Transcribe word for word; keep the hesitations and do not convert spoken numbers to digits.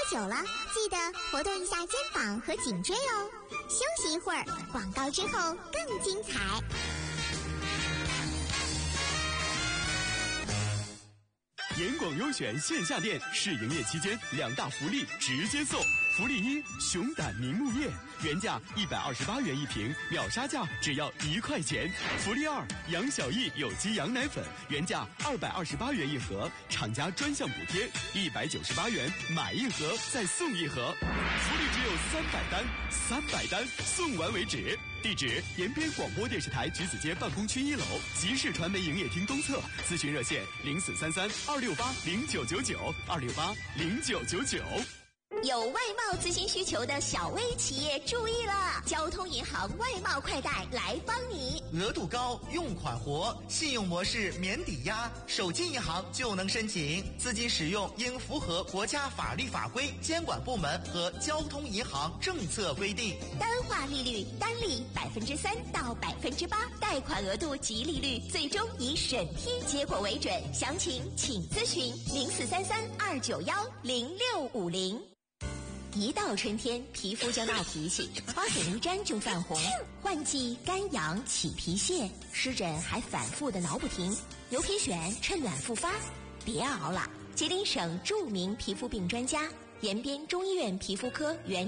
久了，记得活动一下肩膀和颈椎哦。休息一会儿，广告之后更精彩。 严广优选线下店试营业期间两大福利直接送。福利一：熊胆明目叶，原价一百二十八元一瓶，秒杀价只要一块钱。福利二：杨小艺有机羊奶粉，原价二百二十八元一盒，厂家专项补贴一百九十八元，买一盒再送一盒。福利只有三百单，三百单送完为止。地址：延边广播电视台橘子街办公区一楼，集市传媒营业厅东侧。咨询热线：零四三三二六八零九九九二六八零九九九。 有外贸资金需求的小微企业注意了，交通银行外贸快贷来帮你。 额度高，用款活，信用模式免抵押，手机银行就能申请。资金使用应符合国家法律法规、监管部门和交通银行政策规定。 单化利率单利百分之三到百分之八，贷款额度及利率最终以审批结果为准。详情请咨询零四三三二九幺零六五零。一到春天，皮肤就闹脾气，花粉一沾就泛红，换季干痒起皮屑，湿疹还反复的挠不停。牛皮癣趁晚复发，别熬了！吉林省著名皮肤病专家、延边中医院皮肤科原